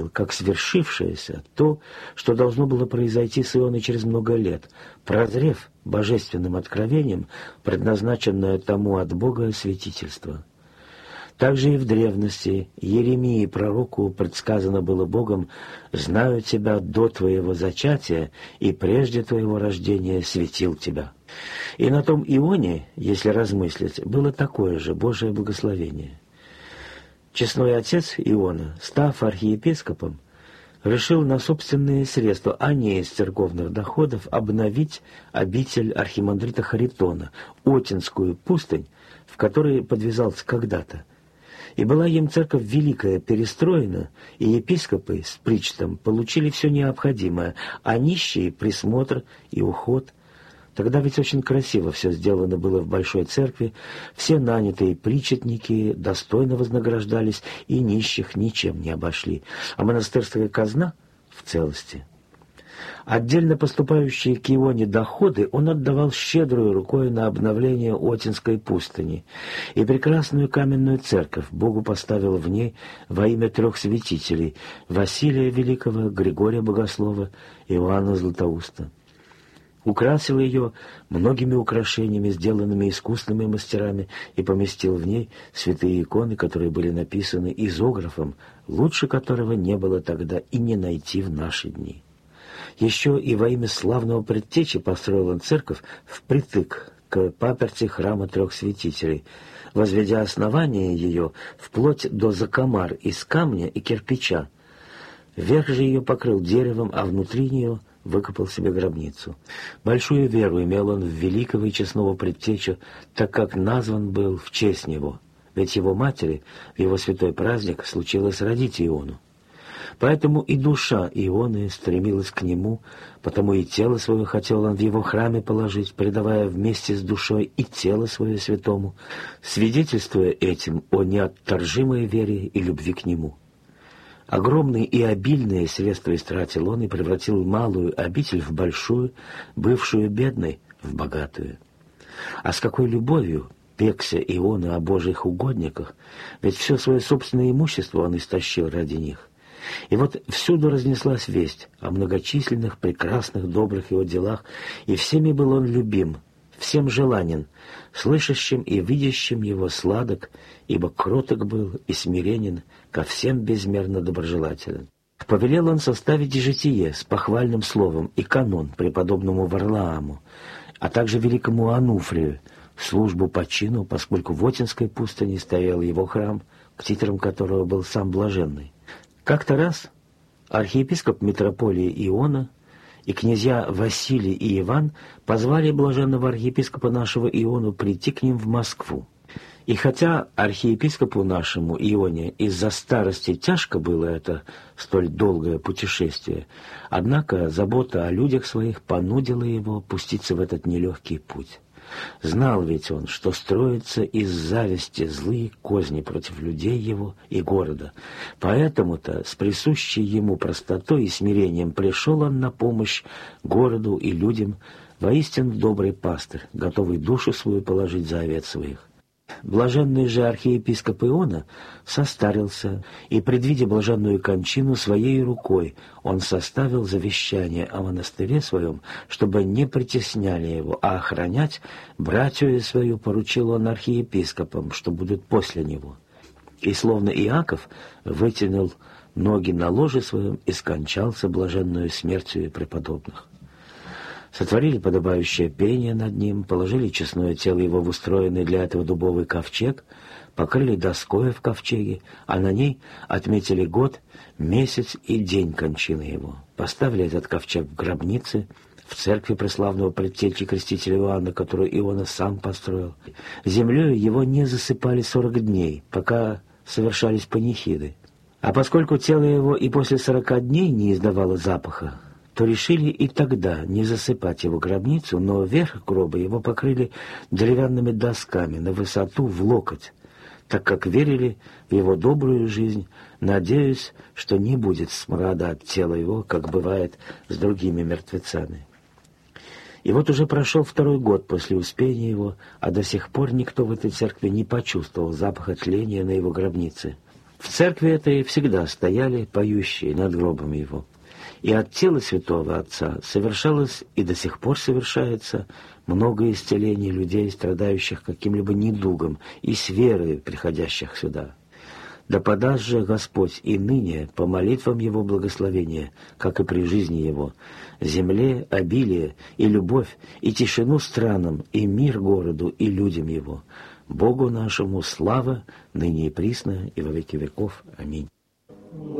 как свершившееся то, что должно было произойти с Ионой через много лет, прозрев божественным откровением предназначенное тому от Бога святительство. Также и в древности Иеремии пророку предсказано было Богом: «Знаю тебя до твоего зачатия, и прежде твоего рождения светил тебя». И на том Ионе, если размыслить, было такое же Божие благословение. Честной отец Иона, став архиепископом, решил на собственные средства, а не из церковных доходов, обновить обитель архимандрита Харитона, Отинскую пустынь, в которой подвязался когда-то. И была им церковь великая перестроена, и епископы с причтом получили все необходимое, а нищие — присмотр и уход. Тогда ведь очень красиво все сделано было в большой церкви, все нанятые причетники достойно вознаграждались и нищих ничем не обошли, а монастырская казна в целости. Отдельно поступающие к Ионе доходы он отдавал щедрой рукой на обновление Отинской пустыни, и прекрасную каменную церковь Богу поставил в ней во имя 3 святителей — Василия Великого, Григория Богослова, Иоанна Златоуста. Украсил ее многими украшениями, сделанными искусными мастерами, и поместил в ней святые иконы, которые были написаны изографом, лучше которого не было тогда и не найти в наши дни. Еще и во имя славного предтечи построил он церковь впритык к паперти храма 3 святителей, возведя основание ее вплоть до закомар из камня и кирпича. Верх же ее покрыл деревом, а внутри нее выкопал себе гробницу. Большую веру имел он в великого и честного предтечу, так как назван был в честь него, ведь его матери в его святой праздник случилось родить Иону. Поэтому и душа Ионы стремилась к нему, потому и тело свое хотел он в его храме положить, предавая вместе с душой и тело свое святому, свидетельствуя этим о неотторжимой вере и любви к нему. Огромные и обильные средства истратил он и превратил малую обитель в большую, бывшую бедной в богатую. А с какой любовью пекся Иона о божьих угодниках, ведь все свое собственное имущество он истощил ради них. И вот всюду разнеслась весть о многочисленных, прекрасных, добрых его делах, и всеми был он любим, всем желанен, слышащим и видящим его сладок, ибо кроток был и смиренен, ко всем безмерно доброжелателен. Повелел он составить житие с похвальным словом и канон преподобному Варлааму, а также великому Ануфрию, службу по чину, поскольку в Отинской пустыне стоял его храм, к титрам которого был сам Блаженный. Как-то раз архиепископ митрополии Иона и князья Василий и Иван позвали блаженного архиепископа нашего Иону прийти к ним в Москву. И хотя архиепископу нашему Ионе из-за старости тяжко было это столь долгое путешествие, однако забота о людях своих понудила его пуститься в этот нелегкий путь. Знал ведь он, что строятся из зависти злые козни против людей его и города. Поэтому-то с присущей ему простотой и смирением пришел он на помощь городу и людям, воистину добрый пастырь, готовый душу свою положить за овец своих. Блаженный же архиепископ Иона состарился, и, предвидя блаженную кончину, своей рукой он составил завещание о монастыре своем, чтобы не притесняли его, а охранять братью свою поручил он архиепископам, что будут после него. И, словно Иаков, вытянул ноги на ложе своем и скончался блаженную смертью преподобных. Сотворили подобающее пение над ним, положили честное тело его в устроенный для этого дубовый ковчег, покрыли доской в ковчеге, а на ней отметили год, месяц и день кончины его. Поставили этот ковчег в гробнице, в церкви преславного предтечи крестителя Иоанна, которую Иона сам построил. Землею его не засыпали 40 дней, пока совершались панихиды. А поскольку тело его и после 40 дней не издавало запаха, то решили и тогда не засыпать его гробницу, но верх гроба его покрыли деревянными досками на высоту в локоть, так как верили в его добрую жизнь, надеясь, что не будет смрада от тела его, как бывает с другими мертвецами. И вот уже прошел 2-й год после успения его, а до сих пор никто в этой церкви не почувствовал запаха тления на его гробнице. В церкви этой всегда стояли поющие над гробом его. И от тела святого Отца совершалось и до сих пор совершается много исцелений людей, страдающих каким-либо недугом, и с верой приходящих сюда. Да подаст же Господь и ныне по молитвам Его благословения, как и при жизни Его, земле обилие и любовь, и тишину странам, и мир городу и людям Его. Богу нашему слава, ныне и присно, и во веки веков. Аминь.